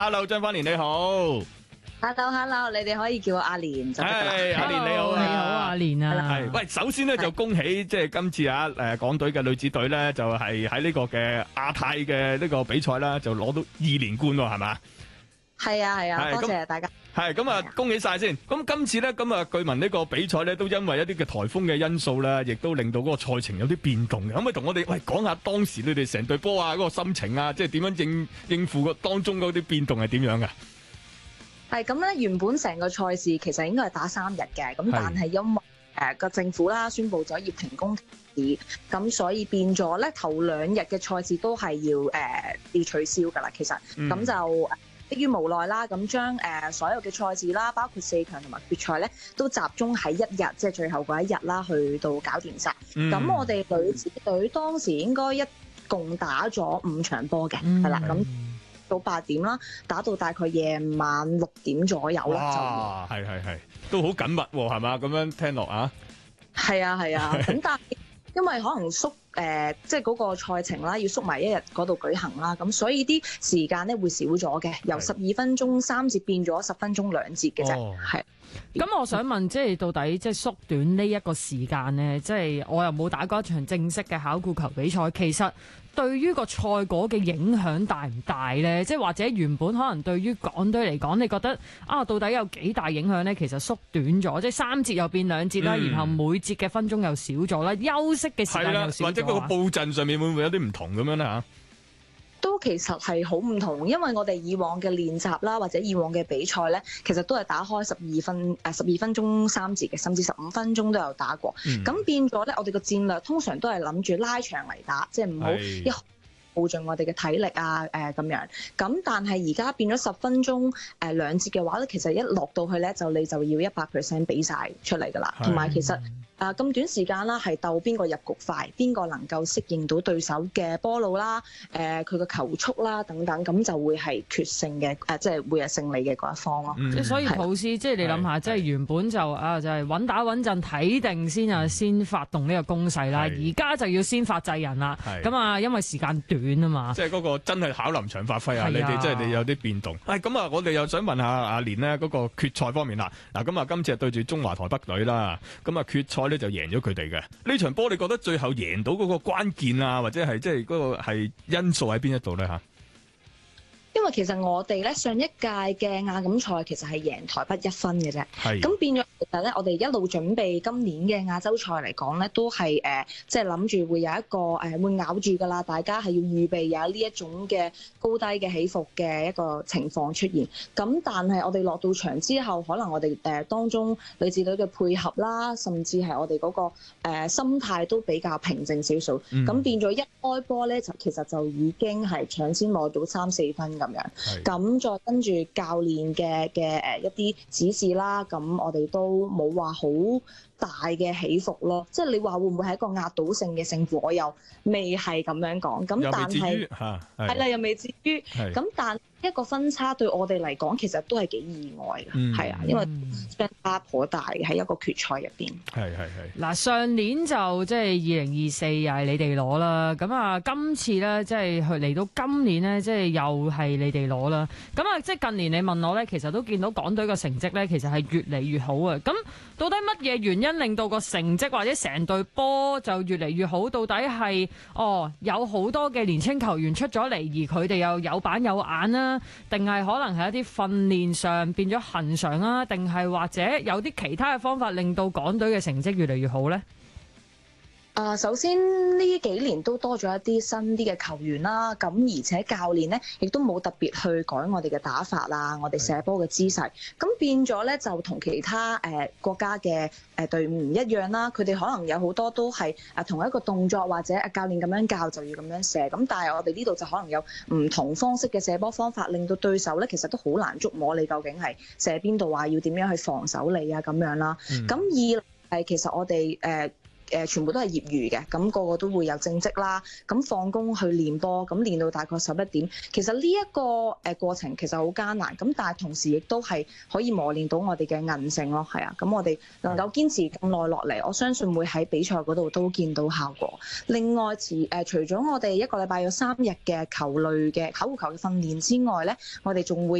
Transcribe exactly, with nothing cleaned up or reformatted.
Hello， 張芬蓮你好。 Hello Hello， 你哋可以叫我阿蓮就得㗎啦。 係阿蓮你好， 你好阿蓮啊。 係喂，首先咧就恭喜即係今次啊誒港隊嘅女子隊咧就係喺呢個嘅亞太嘅呢個比賽啦，就攞到二連冠喎，係嘛？ 係啊係啊，多謝大家。 係咁啊，恭喜晒先。咁今次咧，咁啊，據聞呢個比賽咧都因為一啲嘅颱風嘅因素咧，亦都令到嗰個賽程有啲變動嘅。可唔可以同我哋喂講下當時你哋成隊波啊嗰個心情啊，即係點樣應應付個當中嗰啲變動係點樣嘅？ 係咁咧，原本成個賽事其實應該係打三日嘅，咁但係因為誒個政府啦宣布咗要停工停市，咁所以變咗咧頭兩日嘅賽事都係要誒、呃、要取消㗎啦。其實咁、嗯、就迫於無奈啦，咁將誒所有嘅賽事啦，包括四強同埋決賽咧，都集中喺一日，即係最後嗰一日啦，去到搞掂晒。咁、嗯、我哋女子隊當時應該一共打咗五場波嘅，係啦、嗯，咁。到八點啦，打到大概夜晚六點左右啦。 哇，係係係，都好緊密喎，係嘛？咁樣聽落啊， 係啊係啊。咁但係因為可能縮誒、呃，即係嗰個賽程啦，要縮埋一日嗰度舉行啦，咁所以啲時間咧會少咗嘅，由十二分鐘三節變咗十分鐘兩節嘅啫，係、哦。 咁我想問，即係到底即係縮短呢一個時間咧？即係我又冇打過一場正式嘅巧固球比賽，其實對於個賽果嘅影響大唔大咧？即係或者原本可能對於港隊嚟講，你覺得啊，到底有幾大影響咧？其實縮短咗，即係三節又變兩節啦，嗯、然後每節嘅分鐘又少咗啦，休息嘅時間又少咗， 或者嗰個布陣上面會唔會有啲唔同咁樣咧嚇？ 都其實係好唔同，因為我哋以往嘅練習啦，或者以往嘅比賽咧，其實都係打開十二分誒十二分鐘三節嘅，甚至十五分鐘都有打過。咁、嗯、變咗咧，我哋個戰略通常都係諗住拉長嚟打，即係唔好一耗盡我哋嘅體力啊誒咁樣。咁但係而家變咗十分鐘誒兩節嘅話咧，其實一落到去咧，就你就要一百 percent 俾晒出嚟㗎啦。同埋其實。啊！咁短時間啦，係鬥邊個入局快，邊個能夠適應到對手嘅波路啦，誒佢個球速啦等等，咁就會係決勝嘅，誒、呃、即係會係勝利嘅嗰一方咯。即係、嗯、 所以普斯，即係你諗下，即係原本就啊就係、是、穩打穩陣睇定先啊，先發動呢個攻勢啦。而家就要先發制人啦。咁啊，因為時間短啊嘛。即係嗰個真係考臨場發揮啊！你哋即係你有啲變動。誒咁啊，我哋又想問下阿蓮呢嗰個決賽方面啦。嗱咁啊，今次係對住中華台北隊啦。咁啊，決賽咧就贏咗佢哋嘅呢場波，你覺得最後贏到嗰個關鍵啊，或者係即係嗰個係因素喺邊一度咧吓？ 因為其實我哋咧上一屆嘅亞錦賽其實係贏台北一分嘅啫，咁變咗其實咧我哋一路準備今年嘅亞洲賽嚟講咧，都係誒即係諗住會有一個誒、呃、會咬住㗎啦，大家係要預備有呢一種嘅高低嘅起伏嘅一個情況出現。咁但係我哋落到場之後，可能我哋誒、呃、當中女子隊嘅配合啦，甚至係我哋嗰、那個誒、呃、心態都比較平靜少少，咁、嗯、變咗一開波咧就其實就已經係搶先攞到三四分咁樣，咁再跟住教練嘅嘅誒一啲指示啦，咁我哋都冇話好大嘅起伏咯。即係你話會唔會係一個壓倒性嘅勝負？我又未係咁樣講。咁但係係啦，又未至於。咁但一個分差對我哋嚟講，其實都係幾意外嘅，係啊、嗯，因為分差頗大嘅喺一個決賽入邊。係係係。嗱，上年就即係二零二四又係你哋攞啦，咁啊今次咧即係去嚟到今年咧，即係又係你哋攞啦。咁啊，即係近年你問我咧，其實都見到港隊嘅成績咧，其實係越嚟越好啊。咁到底乜嘢原因令到個成績或者成隊波就越嚟越好？到底係哦有好多嘅年青球員出咗嚟，而佢哋又有板有眼啦？定係可能係一啲訓練上變咗恆常啊？定係或者有啲其他嘅方法令到港隊嘅成績越嚟越好呢？ 啊，首先呢幾年都多咗一啲新啲嘅球員啦，咁而且教練呢亦都冇特別去改我哋嘅打法啦，我哋射波嘅姿勢，咁變咗呢就同其他誒、呃、國家嘅誒隊伍唔一樣啦。佢哋可能有好多都係誒同一個動作或者教練咁樣教就要咁樣射，咁但係我哋呢度就可能有唔同方式嘅射波方法，令到對手呢其實都好難捉摸你究竟係射邊度啊，要點樣去防守你啊咁樣啦。咁、嗯、二係其實我哋誒。呃誒全部都係業餘嘅，咁、那個個都會有正職啦。咁放工去練波，咁練到大概十一點。其實呢一個誒過程其實好艱難，咁但係同時亦都係可以磨練到我哋嘅韌性咯。係啊，咁我哋能夠堅持咁耐落嚟，我相信會喺比賽嗰度都見到效果。另外，誒、呃、除咗我哋一個禮拜有三日嘅球類嘅巧固球嘅訓練之外咧，我哋仲會